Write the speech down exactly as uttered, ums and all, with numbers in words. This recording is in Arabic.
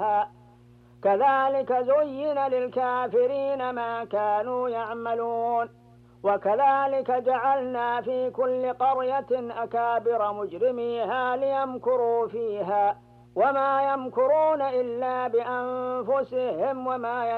فيها كذلك زين للكافرين ما كانوا يعملون وكذلك جعلنا في كل قرية أكابر مجرميها ليمكروا فيها وما يمكرون إلا بأنفسهم وما